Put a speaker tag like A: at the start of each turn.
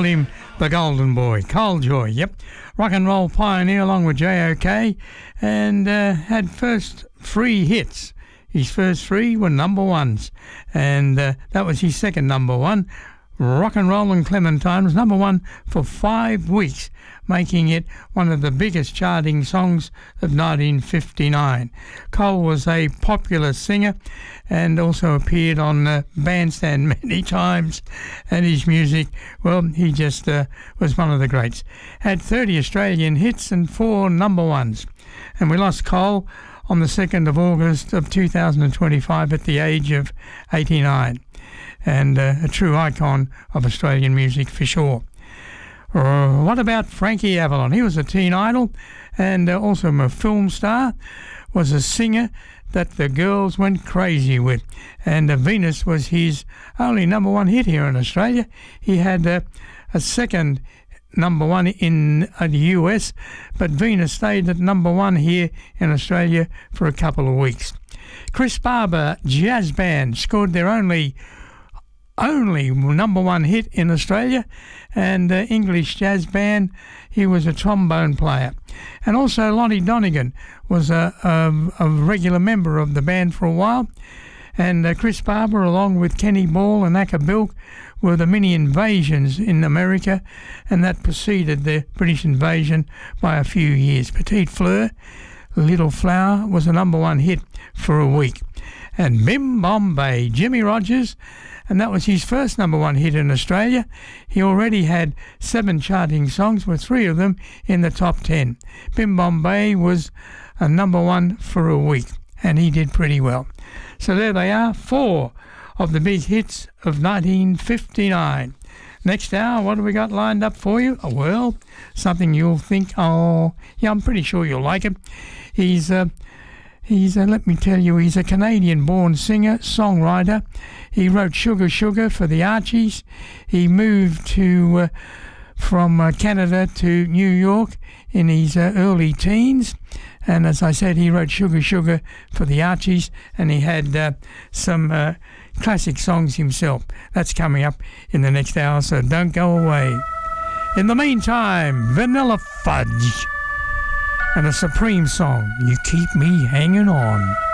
A: called him the Golden Boy, Cole Joy, yep. Rock and roll pioneer along with J.O.K. and had first 3 hits. His first 3 were number ones, and that was his second number one. Rock and Roll and Clementine was number one for 5 weeks, making it one of the biggest charting songs of 1959. Cole was a popular singer and also appeared on Bandstand many times, and his music, well, he just was one of the greats. Had 30 Australian hits and 4 number ones. And we lost Cole on the 2nd of August of 2025 at the age of 89. And a true icon of Australian music for sure. What about Frankie Avalon? He was a teen idol and also a film star, was a singer that the girls went crazy with. And Venus was his only number one hit here in Australia. He had a second number one in the US, but Venus stayed at number one here in Australia for a couple of weeks. Chris Barber Jazz Band scored their only number one hit in Australia, and English jazz band. He was a trombone player, and also Lonnie Donegan was a regular member of the band for a while. And Chris Barber, along with Kenny Ball and Acker Bilk, were the mini invasions in America, and that preceded the British invasion by a few years. Petite Fleur, Little Flower, was a number one hit for a week. And Bim Bombay, Jimmy Rogers, and that was his first number one hit in Australia. He already had 7 charting songs, with 3 of them in the top 10. Bim Bombay was a number one for a week, and he did pretty well. So there they are, 4 of the big hits of 1959. Next hour, what have we got lined up for you? Oh, well, something you'll think, oh, yeah, I'm pretty sure you'll like it. Let me tell you, he's a Canadian-born singer, songwriter. He wrote Sugar Sugar for the Archies. He moved from Canada to New York in his early teens. And as I said, he wrote Sugar Sugar for the Archies, and he had some classic songs himself. That's coming up in the next hour, so don't go away. In the meantime, Vanilla Fudge and a Supreme song, You Keep Me Hanging On.